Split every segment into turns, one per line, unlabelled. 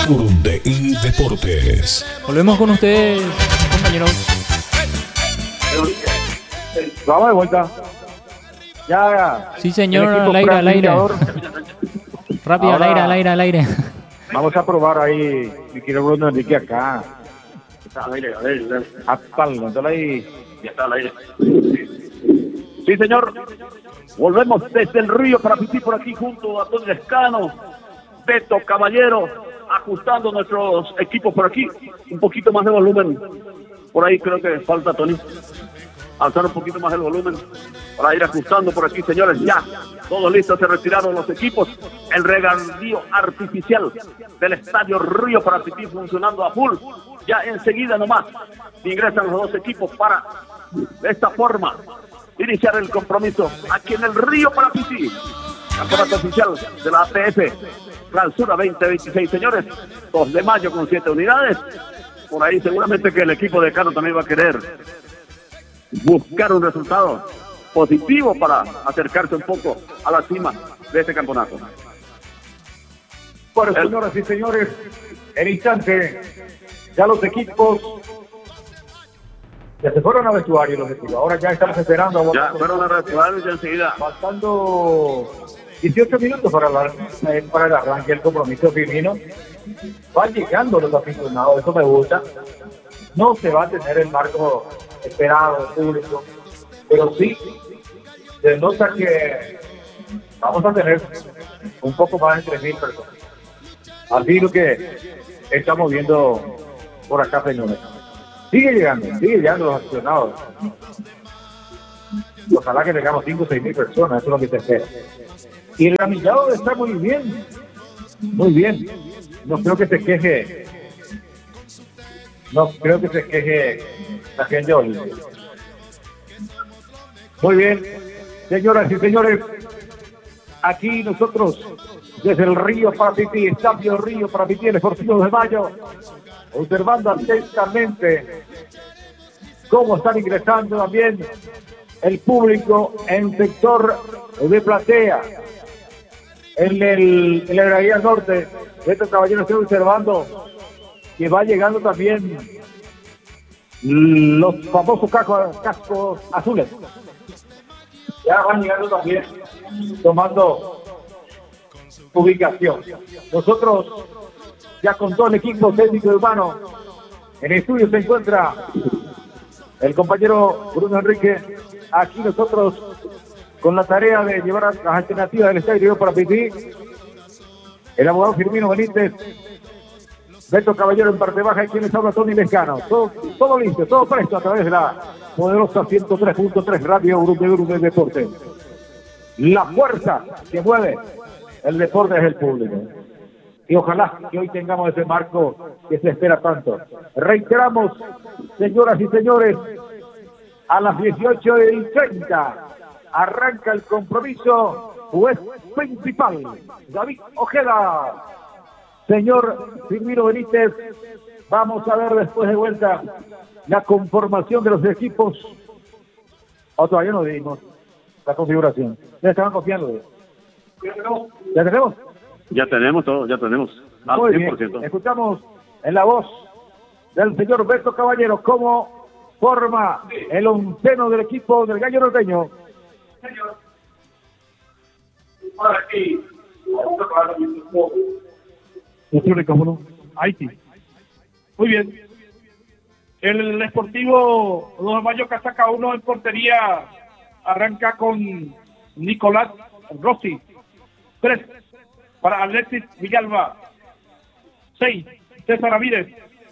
Urundeí Deportes.
Volvemos con ustedes, compañeros.
Vamos de vuelta. Ya.
Sí, señor, al aire, al aire. Rápido,
Ahora,
al aire.
Vamos a probar ahí, mi querido Bruno Enrique, acá.
Está al aire, a ver.
Apándole ahí.
Ya está al aire. Sí, señor. Volvemos desde el Río para Pipí por aquí junto a Tony Lescano, Beto Caballero, ajustando nuestros equipos por aquí. Un poquito más de volumen. Por ahí creo que falta, Tony. Alzar un poquito más el volumen para ir ajustando por aquí, señores. Ya, todos listos, se retiraron los equipos. El regadío artificial del estadio Río para Pipí funcionando a full. Ya enseguida nomás ingresan los dos equipos para, de esta forma, iniciar el compromiso aquí en el Río para Pipí. Campeonato oficial de la APF Clausura 2026, señores. 2 de mayo con 7 unidades. Por ahí seguramente que el equipo de Cano también va a querer buscar un resultado positivo para acercarse un poco a la cima de este campeonato.
Bueno, señoras y señores, en instante, ya los equipos ya se fueron a vestuario los equipos. Ahora ya estamos esperando.
Ya fueron a vestuario ya enseguida.
Faltando 18 minutos para el arranque del compromiso femenino. Van llegando los aficionados, eso me gusta. No se va a tener el marco esperado, público, pero sí se nota que vamos a tener un poco más de 3.000 personas. Así lo que estamos viendo por acá, señores. Sigue llegando los aficionados. Ojalá que tengamos 5 o 6.000 personas, eso es lo que se espera. Y el ramillado está muy bien. Muy bien. No creo que se queje la gente hoy. Muy bien, señoras y señores, aquí nosotros desde el Río para Pipí, Estadio Río para Pipí, el Deportivo de Mayo, observando atentamente cómo están ingresando también el público en sector de platea. En la Bahía Norte, estos caballeros están observando que va llegando también los famosos cascos azules. Ya van llegando también, tomando ubicación. Nosotros, ya con todo el equipo técnico y humano, en el estudio se encuentra el compañero Bruno Enrique. Aquí nosotros, con la tarea de llevar a las alternativas del estadio para Pipí, el abogado Firmino Benítez, Beto Caballero en parte baja, y quienes habla Tony Lescano. Todo listo, todo presto a través de la poderosa 103.3 Radio Urundeí Deportes. La fuerza que mueve el deporte es el público. Y ojalá que hoy tengamos ese marco que se espera tanto. Reiteramos, señoras y señores, a las 18:30 arranca el compromiso juez principal, David Ojeda. Señor Firmino Benítez, vamos a ver después de vuelta la conformación de los equipos. O todavía no dimos la configuración. Ya estaban confiando. ¿Ya tenemos?
Ya tenemos todo, ya tenemos. Al
Muy
100%.
bien. Escuchamos en la voz del señor Beto Caballero cómo forma el onceno del equipo del Gallo Norteño.
Señor, ahora aquí,
Haití. Muy bien. El Sportivo 2 de Mayo Casaca 1 en portería arranca con Nicolás Rossi. 3 para Alexis Villalba. 6 César Ramírez.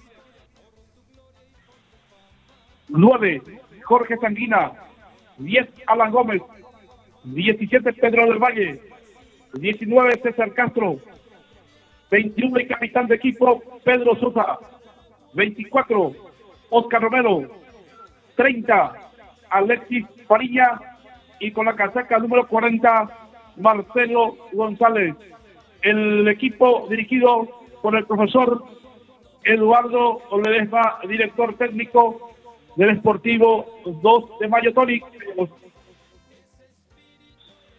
9 Jorge Sanguina. 10 Alan Gómez. 17 Pedro del Valle. 19 César Castro. 21 el capitán de equipo Pedro Sosa. 24 Oscar Romero. 30 Alexis Farilla. Y con la casaca número 40 Marcelo González. El equipo dirigido por el profesor Eduardo Ledesma, director técnico del Sportivo 2 de Mayo. Tony.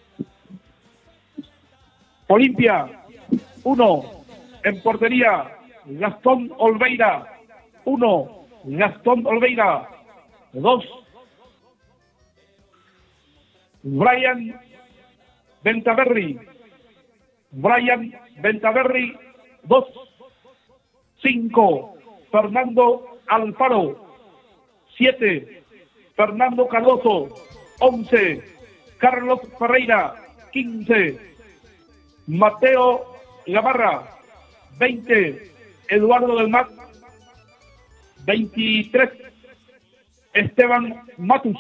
Olimpia 1 en portería Gastón Olveira. 1, Gastón Olveira. 2, Brian Ventaverri. Brian Ventaverri, 2. 5, Fernando Alfaro. 7, Fernando Cardoso. 11, Carlos Ferreira. 15, Mateo Gamarra. 20, Eduardo del Mar. 23, Esteban Matus.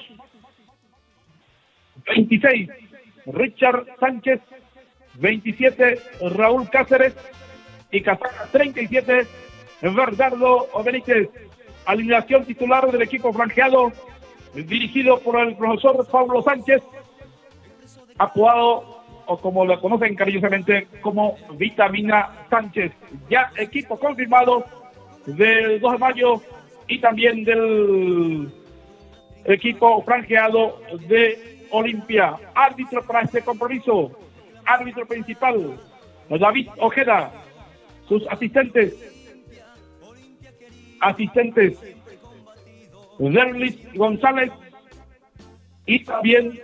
26, Richard Sánchez. 27, Raúl Cáceres. Y casaca 37, Bernardo Benítez. Alineación titular del equipo franjeado, dirigido por el profesor Pablo Sánchez, apodado, o como lo conocen cariñosamente, como Vitamina Sánchez. Ya equipo confirmado del 2 de mayo y también del equipo franjeado de Olimpia. Árbitro para este compromiso, árbitro principal, David Ojeda. Sus asistentes, Derlis González y también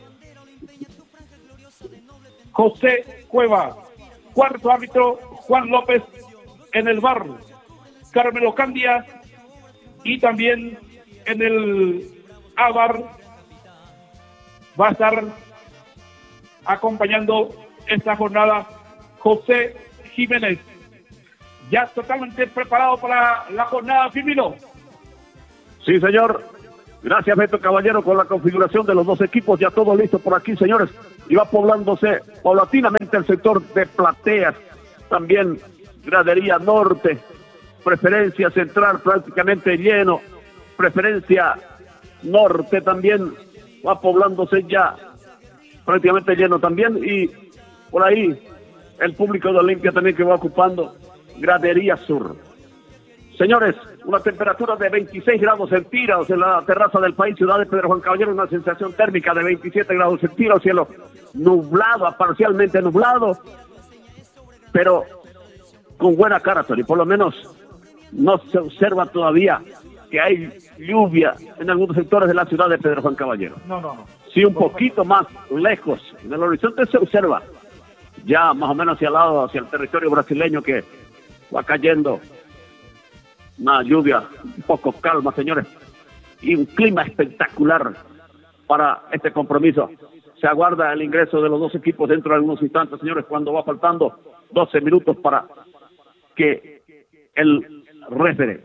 José Cueva. Cuarto árbitro, Juan López. En el bar, Carmelo Candia. Y también en el AVAR va a estar acompañando esta jornada José Jiménez. Ya totalmente preparado para la jornada, Firmino.
Sí, señor. Gracias, Beto Caballero, con la configuración de los dos equipos. Ya todo listo por aquí, señores. Y va poblándose paulatinamente el sector de plateas. También gradería norte. Preferencia central prácticamente lleno. Preferencia norte también va poblándose ya prácticamente lleno también. Y por ahí el público de Olimpia también que va ocupando gradería sur. Señores, una temperatura de 26 grados centígrados en la terraza del país, ciudad de Pedro Juan Caballero, una sensación térmica de 27 grados centígrados, cielo nublado, parcialmente nublado, pero con buena cara, Tony. Por lo menos no se observa todavía que hay lluvia en algunos sectores de la ciudad de Pedro Juan Caballero.
No.
Sí, un poquito más lejos, en el horizonte se observa, ya más o menos hacia el lado, hacia el territorio brasileño, que va cayendo una lluvia un poco calma, señores, y un clima espectacular para este compromiso. Se aguarda el ingreso de los dos equipos dentro de algunos instantes, señores, cuando va faltando 12 minutos para que el referee,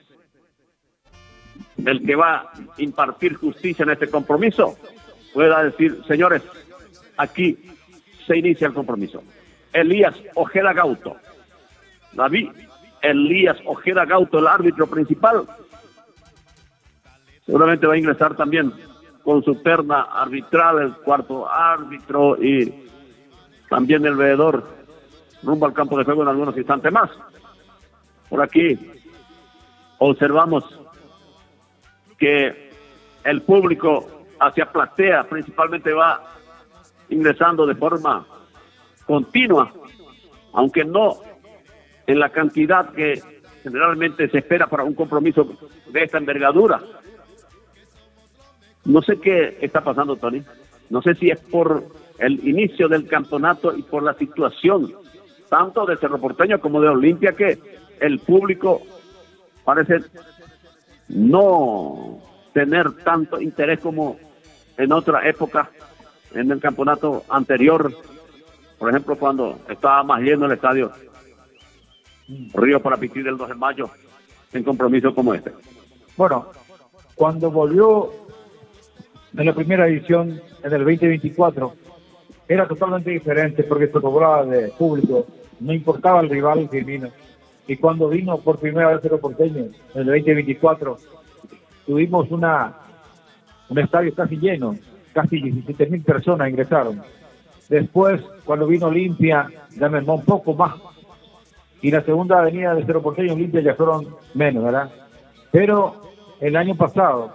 el que va a impartir justicia en este compromiso, pueda decir: señores, aquí se inicia el compromiso. Elías Ojeda Gauto, David Elías Ojeda Gauto, el árbitro principal, seguramente va a ingresar también con su terna arbitral, el cuarto árbitro y también el veedor rumbo al campo de juego en algunos instantes más. Por aquí observamos que el público hacia platea principalmente va ingresando de forma continua, aunque no en la cantidad que generalmente se espera para un compromiso de esta envergadura. No sé qué está pasando, Tony. No sé si es por el inicio del campeonato y por la situación tanto de Cerro Porteño como de Olimpia, que el público parece no tener tanto interés como en otra época, en el campeonato anterior, por ejemplo, cuando estaba más lleno el estadio Río Parapití del 2 de mayo, en compromiso como este.
Bueno, cuando volvió en la primera edición, en el 2024, era totalmente diferente porque se cobraba de público, no importaba el rival Firmino. Y cuando vino por primera vez Cerro Porteño, en el 2024, tuvimos un estadio casi lleno, casi 17,000 personas ingresaron. Después, cuando vino Olimpia, ya mermó un poco más. Y la segunda avenida de Cerro Porteño, Olimpia, ya fueron menos, ¿verdad? Pero el año pasado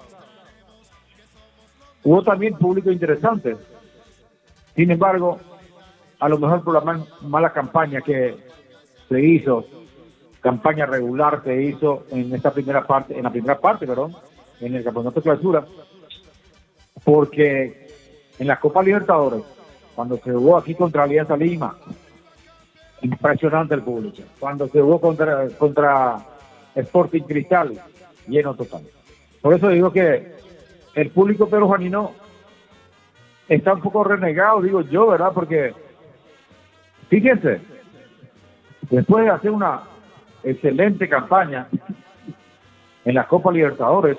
hubo también público interesante. Sin embargo, a lo mejor por la mala campaña que se hizo campaña regular se hizo en esta primera parte, en el campeonato de clausura, porque en la Copa Libertadores, cuando se jugó aquí contra Alianza Lima, impresionante el público. Cuando se jugó contra Sporting Cristal, lleno total. Por eso digo que el público peruanino está un poco renegado, digo yo, ¿verdad? Porque, fíjense, después de hacer una excelente campaña en la Copa Libertadores,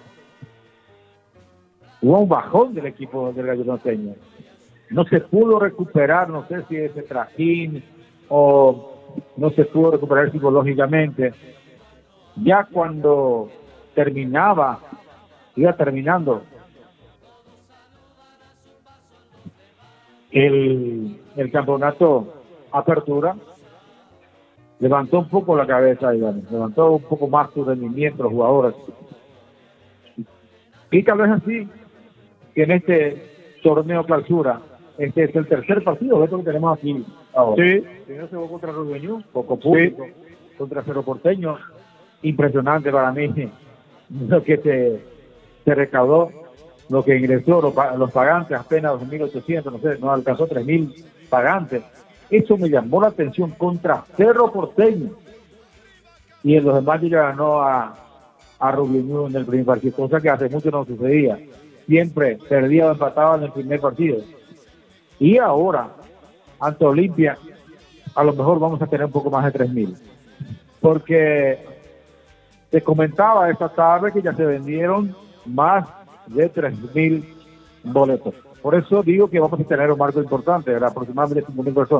hubo un bajón del equipo del Gallo Norteño. No se pudo recuperar, no sé si ese trajín o no se pudo recuperar psicológicamente. Ya cuando iba terminando el campeonato Apertura, levantó un poco la cabeza, digamos, levantó un poco más su rendimiento los jugadores. Y tal vez así, que en este torneo clausura, este es el tercer partido, esto que tenemos aquí ahora. Sí. Primero se jugó contra Rubeñú, poco público, sí. Contra Cerro Porteño, impresionante para mí lo que se recaudó, lo que ingresó, los pagantes, apenas 2.800, no sé, no alcanzó 3.000 pagantes. Eso me llamó la atención contra Cerro Porteño. Y en los demás ya ganó a Rubeñú en el primer partido, cosa que hace mucho no sucedía. Siempre perdía o empataba en el primer partido. Y ahora, ante Olimpia, a lo mejor vamos a tener un poco más de 3.000. Porque se comentaba esta tarde que ya se vendieron más de 3.000 boletos. Por eso digo que vamos a tener un marco importante, ¿verdad? Aproximadamente 5.000 personas.